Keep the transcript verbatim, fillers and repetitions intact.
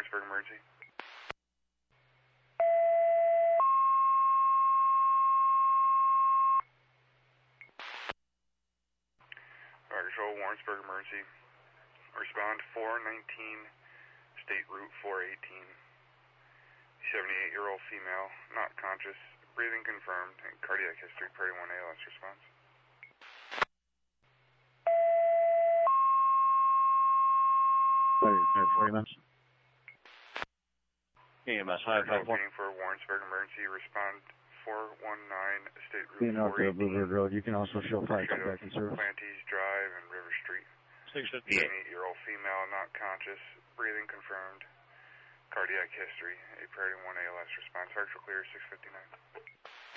Warrensburg emergency. Fire Control, Warrensburg emergency. Respond four nineteen, State Route four eighteen. seventy-eight-year-old female, not conscious, breathing confirmed, and cardiac history, priority one A L S response. forty minutes. E M S five five one. For Warrensburg emergency, respond four one nine, State Route Being out four there, eighteen. Bluebird Road, you can also show five Straight back in service. Planties Drive and River Street. six fifty-eight. seventy-eight-year-old female, not conscious, breathing confirmed, cardiac history, a priority one A L S response. Fire Control clear, six fifty-nine.